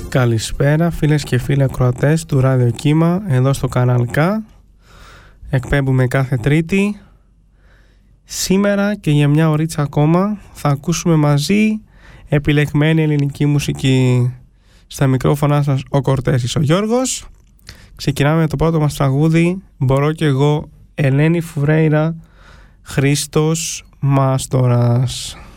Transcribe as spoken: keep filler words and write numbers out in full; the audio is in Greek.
Καλησπέρα φίλες και φίλοι ακροατές του Ράδιο Κύμα, εδώ στο κανάλ K. Εκπέμπουμε κάθε Τρίτη. Σήμερα και για μια ωρίτσα ακόμα θα ακούσουμε μαζί επιλεγμένη ελληνική μουσική. Στα μικρόφωνα σας ο Κορτέσης ο Γιώργος. Ξεκινάμε με το πρώτο μας τραγούδι, Μπορώ κι εγώ, Ελένη Φουρέιρα, Χρήστος Μάστορας.